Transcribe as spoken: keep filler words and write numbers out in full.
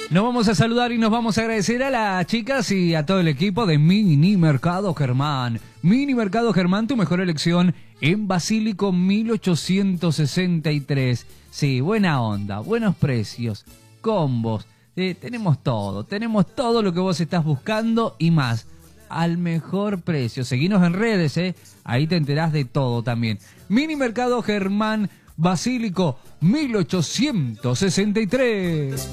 Nos vamos a saludar y nos vamos a agradecer a las chicas y a todo el equipo de Mini Mercado Germán. Mini Mercado Germán, tu mejor elección en Basílico mil ochocientos sesenta y tres. Sí, buena onda, buenos precios, combos, eh, tenemos todo, tenemos todo lo que vos estás buscando y más, al mejor precio. Seguinos en redes, eh, ahí te enterás de todo también. Mini Mercado Germán, Basílico mil ochocientos sesenta y tres.